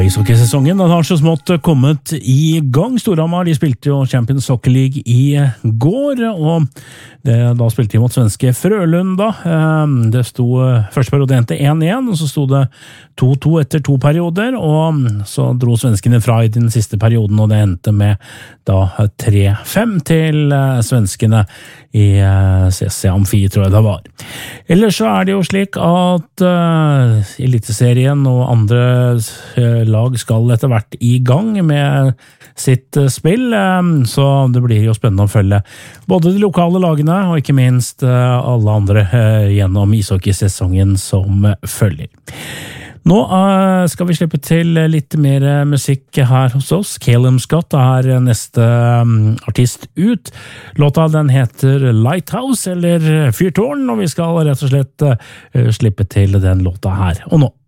ishockeysesongen den har så smått kommet i gang. Storhamar de spilte jo Champions Hockey League i går, og da spilte de mot svenske Frölunda. Det sto første periode endte 1-1, og så sto det 2-2 etter 2 perioder, og så dro svenskene fra i den siste perioden, og det endte med da 3-5 til svenskene i CC Amfi, tror jeg det var. Ellers så det jo slik at Eliteserien og andre lag skal etter hvert i gang med sitt spill, så det blir jo spennende å følge både de lokale lagene og ikke minst alle andre gjennom ishockeysesongen som følger. Nå skal vi slippe til litt mer musikk her hos oss. Calum Scott neste artist ut. Låta den heter Lighthouse, eller Fyrtårn, og vi skal rett og slett slippe til den låta her. Og nå